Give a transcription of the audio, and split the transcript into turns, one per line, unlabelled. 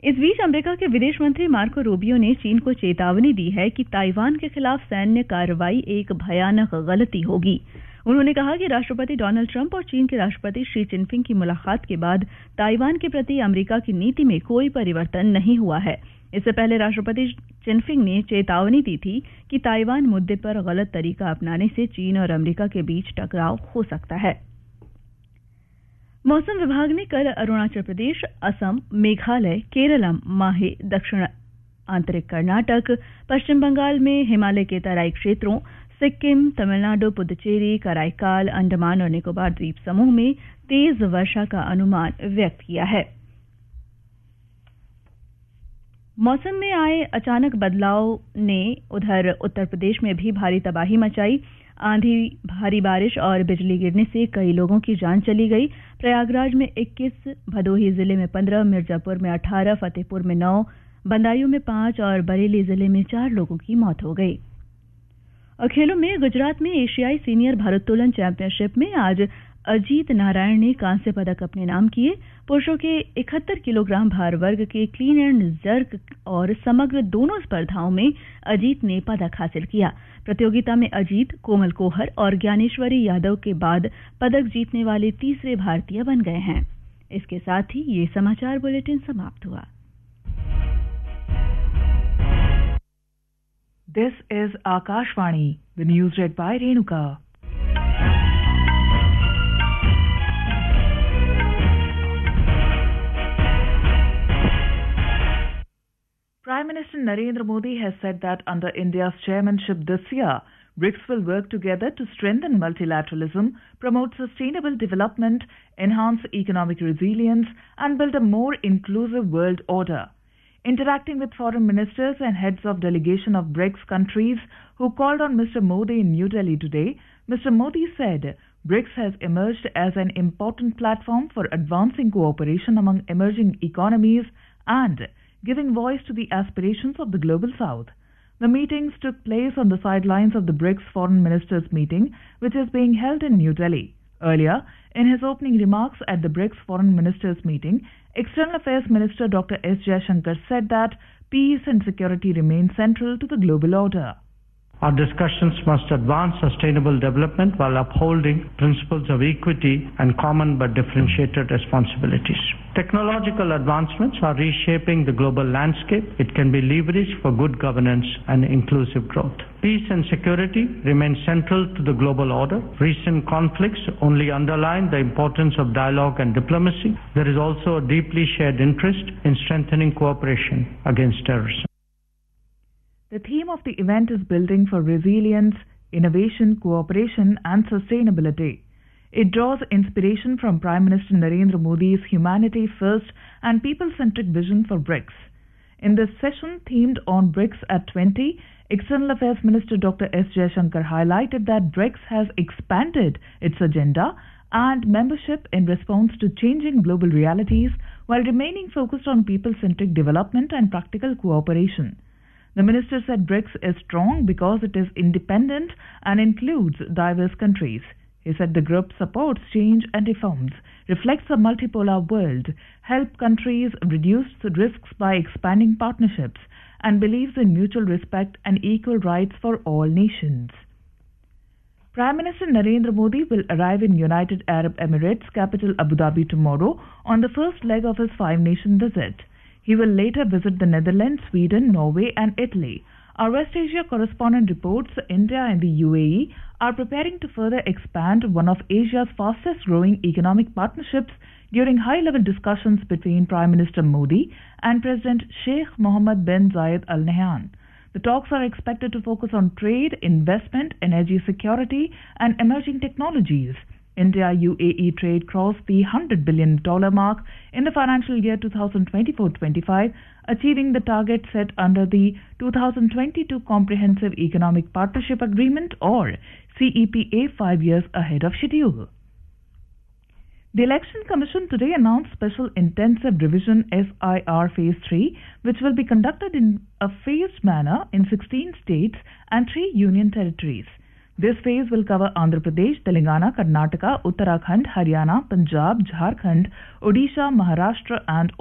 इस बीच अमेरिका के विदेश मंत्री मार्को रूबियो ने चीन को चेतावनी दी है कि ताइवान के खिलाफ सैन्य कार्रवाई एक भयानक गलती होगी। उन्होंने कहा कि राष्ट्रपति डोनाल्ड ट्रंप और चीन के राष्ट्रपति शी जिनपिंग की मुलाकात के बाद ताइवान के प्रति अमेरिका की नीति में कोई परिवर्तन नहीं हुआ है। इससे पहले राष्ट्रपति जिनपिंग ने चेतावनी दी थी कि ताइवान मुद्दे पर गलत तरीका अपनाने से चीन और अमेरिका के बीच टकराव हो सकता है। मौसम विभाग ने कल अरुणाचल प्रदेश, असम, मेघालय, केरलम, माहे, दक्षिण आंतरिक कर्नाटक, पश्चिम बंगाल में हिमालय के तराई क्षेत्रों, सिक्किम, तमिलनाडु, पुदुचेरी, कराईकाल, अंडमान और निकोबार द्वीप समूह में तेज वर्षा का अनुमान व्यक्त किया है। मौसम में आए अचानक बदलाव ने उधर उत्तर प्रदेश में भी भारी तबाही मचाई। आंधी, भारी बारिश और बिजली गिरने से कई लोगों की जान चली गई। प्रयागराज में 21, भदोही जिले में 15, मिर्जापुर में 18, फतेहपुर में 9, बदायूं में 5 और बरेली जिले में 4 लोगों की मौत हो गई। और खेलों में गुजरात में एशियाई सीनियर भारोत्तोलन चैंपियनशिप में आज अजीत नारायण ने कांस्य पदक अपने नाम किए। पुरुषों के 71 किलोग्राम भार वर्ग के क्लीन एंड जर्क और समग्र दोनों स्पर्धाओं में अजीत ने पदक हासिल किया। प्रतियोगिता में अजीत, कोमल कोहर और ज्ञानेश्वरी यादव के बाद पदक जीतने वाले तीसरे भारतीय बन गए हैं। इसके साथ ही ये समाचार बुलेटिन समाप्त हुआ।
This is Akashvani, the news read by Renuka. Prime Minister Narendra Modi has said that under India's chairmanship this year, BRICS will work together to strengthen multilateralism, promote sustainable development, enhance economic resilience, and build a more inclusive world order. Interacting with foreign ministers and heads of delegation of BRICS countries who called on Mr. Modi in New Delhi today, Mr. Modi said BRICS has emerged as an important platform for advancing cooperation among emerging economies and giving voice to the aspirations of the global south. The meetings took place on the sidelines of the BRICS foreign ministers meeting, which is being held in New Delhi. Earlier, in his opening remarks at the BRICS foreign ministers meeting, External Affairs Minister Dr. S. Jaishankar said that peace and security remain central to the global order.
Our discussions must advance sustainable development while upholding principles of equity and common but differentiated responsibilities. Technological advancements are reshaping the global landscape. It can be leveraged for good governance and inclusive growth. Peace and security remain central to the global order. Recent conflicts only underline the importance of dialogue and diplomacy. There is also a deeply shared interest in strengthening cooperation against terrorism.
The theme of the event is building for resilience, innovation, cooperation and sustainability. It draws inspiration from Prime Minister Narendra Modi's humanity first and people-centric vision for BRICS. In this session themed on BRICS at 20, External Affairs Minister Dr. S. Jaishankar highlighted that BRICS has expanded its agenda and membership in response to changing global realities while remaining focused on people-centric development and practical cooperation. The minister said BRICS is strong because it is independent and includes diverse countries. He said the group supports change and reforms, reflects a multipolar world, help countries reduce risks by expanding partnerships, and believes in mutual respect and equal rights for all nations. Prime Minister Narendra Modi will arrive in United Arab Emirates capital Abu Dhabi tomorrow on the first leg of his 5-nation visit. He will later visit the Netherlands, Sweden, Norway and Italy. Our West Asia correspondent reports India and the UAE are preparing to further expand one of Asia's fastest growing economic partnerships during high-level discussions between Prime Minister Modi and President Sheikh Mohammed bin Zayed Al Nahyan. The talks are expected to focus on trade, investment, energy security and emerging technologies. India-UAE trade crossed the $100 billion mark in the financial year 2024-25, achieving the target set under the 2022 Comprehensive Economic Partnership Agreement or CEPA 5 years ahead of schedule. The Election Commission today announced Special Intensive Revision SIR Phase 3, which will be conducted in a phased manner in 16 states and 3 union territories. This phase will cover Andhra Pradesh, Telangana, Karnataka, Uttarakhand, Haryana, Punjab, Jharkhand, Odisha, Maharashtra and